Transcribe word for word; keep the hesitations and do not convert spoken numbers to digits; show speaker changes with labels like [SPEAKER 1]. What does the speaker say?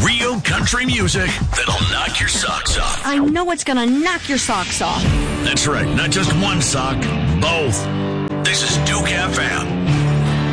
[SPEAKER 1] Real country music that'll knock your socks off.
[SPEAKER 2] I know it's gonna knock your socks off.
[SPEAKER 1] That's right, not just one sock, both. This is Duke F M.